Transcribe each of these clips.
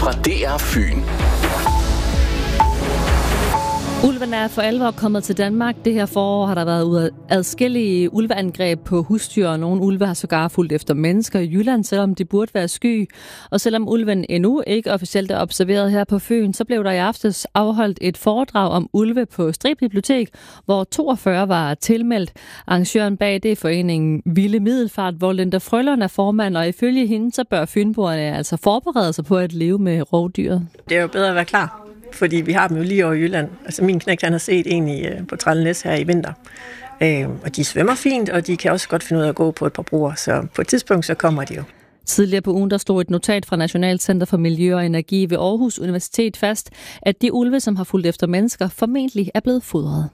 fra DR Fyn. Ulven er for alvor kommet til Danmark. Det her forår har der været adskillige ulveangreb på husdyr, og nogle ulve har sågar fulgt efter mennesker i Jylland, selvom de burde være sky. Og selvom ulven endnu ikke officielt er observeret her på Fyn, så blev der i aftes afholdt et foredrag om ulve på Strib Bibliotek, hvor 42 var tilmeldt. Arrangøren bag det er foreningen Vilde Middelfart, hvor Linda Frølund er formand, og ifølge hende, så bør fynboerne altså forberede sig på at leve med rovdyret. Det er jo bedre at være klar. Fordi vi har dem jo lige over i Jylland. Altså min knægt, han har set en på Trællenæs her i vinter. Og de svømmer fint, og de kan også godt finde ud af at gå på et par broer. Så på et tidspunkt, så kommer de jo. Tidligere på ugen, der stod et notat fra Nationalt Center for Miljø og Energi ved Aarhus Universitet fast, at de ulve, som har fulgt efter mennesker, formentlig er blevet fodret.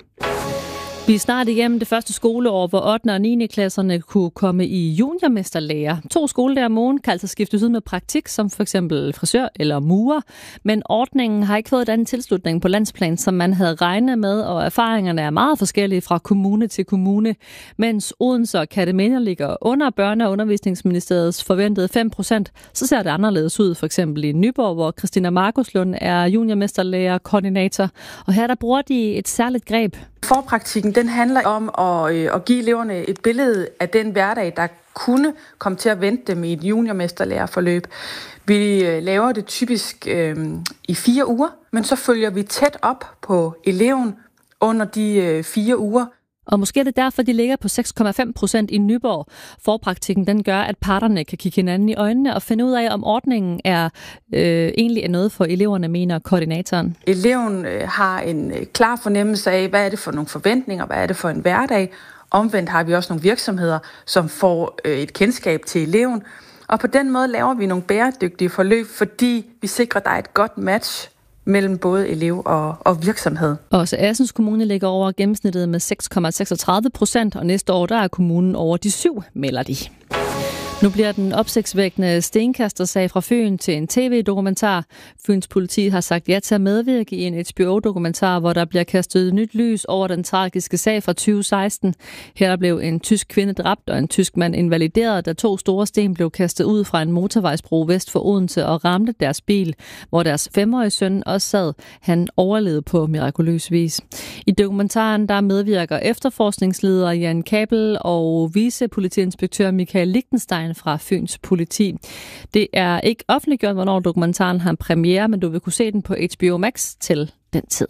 Vi er snart igennem det første skoleår, hvor 8. og 9. klasserne kunne komme i juniormesterlærer. 2 skoledage om ugen kan altså skiftes ud med praktik, som for eksempel frisør eller murer. Men ordningen har ikke fået den tilslutning på landsplan, som man havde regnet med, og erfaringerne er meget forskellige fra kommune til kommune. Mens Odense og Kerteminde ligger under Børne- og Undervisningsministeriets forventede 5%, så ser det anderledes ud, for eksempel i Nyborg, hvor Christina Markuslund er juniormesterlærer-koordinator. Og her der bruger de et særligt greb. Forpraktikken, den handler om at give eleverne et billede af den hverdag, der kunne komme til at vente dem i et juniormesterlærerforløb. Vi laver det typisk i 4 uger, men så følger vi tæt op på eleven under de 4 uger. Og måske er det derfor, de ligger på 6,5% i Nyborg. Forpraktikken den gør, at parterne kan kigge hinanden i øjnene og finde ud af, om ordningen egentlig er noget for eleverne, mener koordinatoren. Eleven har en klar fornemmelse af, hvad er det for nogle forventninger, hvad er det for en hverdag. Omvendt har vi også nogle virksomheder, som får et kendskab til eleven. Og på den måde laver vi nogle bæredygtige forløb, fordi vi sikrer, at der er et godt match mellem både elev og virksomhed. Også Assens Kommune ligger over gennemsnittet med 6,36%, og næste år der er kommunen over de 7, melder de. Nu bliver den opsigtsvækkende stenkastersag fra Fyn til en tv-dokumentar. Fyns politi har sagt ja til at medvirke i en HBO-dokumentar, hvor der bliver kastet nyt lys over den tragiske sag fra 2016. Her blev en tysk kvinde dræbt og en tysk mand invalideret, da 2 store sten blev kastet ud fra en motorvejsbro vest for Odense og ramte deres bil, hvor deres 5-årige søn også sad. Han overlevede på mirakuløs vis. I dokumentaren der medvirker efterforskningsleder Jan Kabel og vicepolitiinspektør Michael Lichtenstein fra Fyns politi. Det er ikke offentliggjort, hvornår dokumentaren har en premiere, men du vil kunne se den på HBO Max til den tid.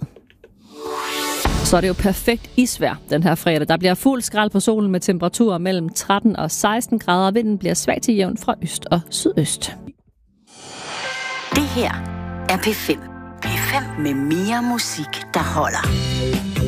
Så er det jo perfekt isvejr den her fredag. Der bliver fuld skrald på solen med temperaturer mellem 13 og 16 grader. Vinden bliver svag til jævn fra øst og sydøst. Det her er P5. P5 med mere musik, der holder.